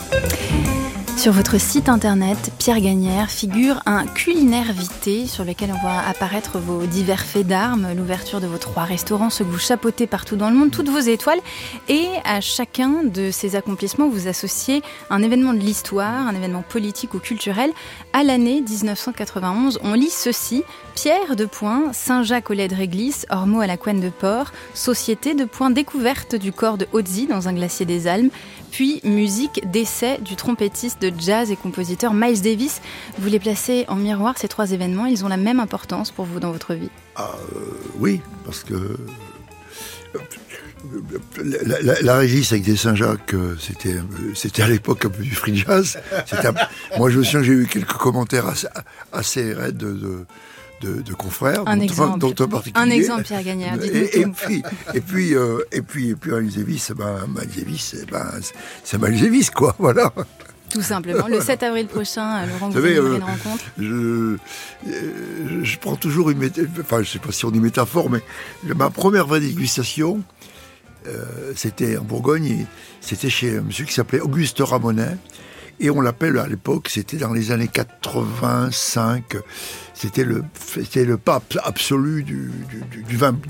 Sur votre site internet, Pierre Gagnaire, figure un culinaire vité sur lequel on voit apparaître vos divers faits d'armes, l'ouverture de vos 3 restaurants, ceux que vous chapeautez partout dans le monde, toutes vos étoiles. Et à chacun de ces accomplissements, vous associez un événement de l'histoire, un événement politique ou culturel. À l'année 1991, on lit ceci: Pierre, Saint-Jacques au lait de réglisse, Ormeaux à la couenne de porc, Société, découverte du corps de Hautzy dans un glacier des Almes, puis musique d'essai du trompettiste de jazz et compositeur Miles Davis. Vous les placez en miroir, ces 3 événements, ils ont la même importance pour vous dans votre vie? Oui, parce que la réglisse avec des Saint-Jacques, c'était à l'époque un peu du free jazz. Moi, je me souviens que j'ai eu quelques commentaires assez raides de confrères, dont un particulier. Un exemple, Pierre Gagnaire, dites-nous tout. Et puis Miles Davis, c'est Miles Davis, quoi, voilà. Tout simplement. Le 7 avril prochain, Laurent, vous animerez une rencontre. Je prends toujours je ne sais pas si on dit métaphore, mais ma première vraie dégustation, c'était en Bourgogne, c'était chez un monsieur qui s'appelait Auguste Ramonet, et on l'appelle à l'époque, c'était dans les années 85, c'était le pape absolu du vin